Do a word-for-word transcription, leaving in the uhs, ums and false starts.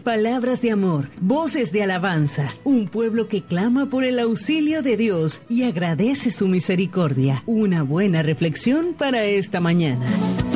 palabras de amor, voces de alabanza, un pueblo que clama por el auxilio de Dios y agradece su misericordia. Una buena reflexión para esta mañana.